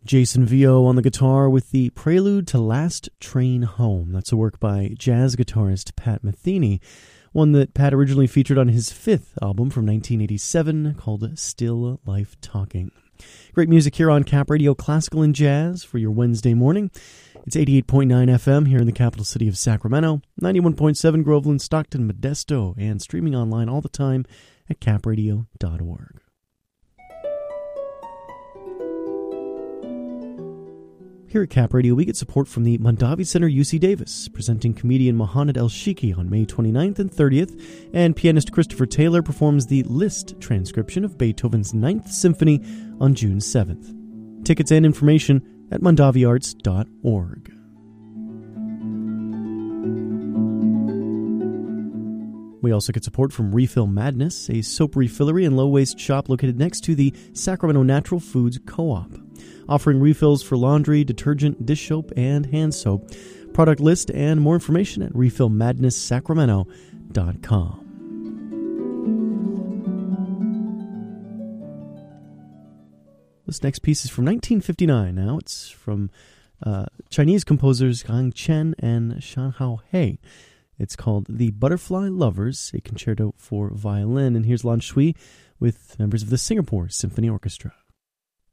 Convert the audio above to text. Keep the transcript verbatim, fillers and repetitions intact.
Jason Vio on the guitar with the Prelude to Last Train Home. That's a work by jazz guitarist Pat Metheny, one that Pat originally featured on his fifth album from nineteen eighty-seven called Still Life Talking. Great music here on Cap Radio Classical and Jazz for your Wednesday morning. It's eighty-eight point nine F M here in the capital city of Sacramento, ninety-one point seven Groveland, Stockton, Modesto, and streaming online all the time at cap radio dot org. Here at Cap Radio, we get support from the Mondavi Center U C Davis, presenting comedian Mohanad El-Shiki on May twenty-ninth and thirtieth, and pianist Christopher Taylor performs the Liszt transcription of Beethoven's Ninth Symphony on June seventh. Tickets and information at mondavi arts dot org. We also get support from Refill Madness, a soap refillery and low-waste shop located next to the Sacramento Natural Foods Co-op, offering refills for laundry, detergent, dish soap, and hand soap. Product list and more information at refill madness sacramento dot com. This next piece is from nineteen fifty-nine. Now it's from uh, Chinese composers Gang Chen and Shan Hao He. It's called The Butterfly Lovers, a concerto for violin. And here's Lan Shui with members of the Singapore Symphony Orchestra.